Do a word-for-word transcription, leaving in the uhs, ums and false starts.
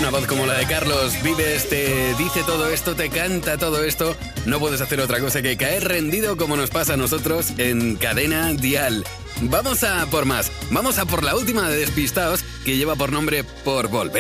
una voz como la de Carlos Vives te dice todo esto, te canta todo esto, no puedes hacer otra cosa que caer rendido como nos pasa a nosotros en Cadena Dial. Vamos a por más, vamos a por la última de Despistaos, que lleva por nombre Por Volver.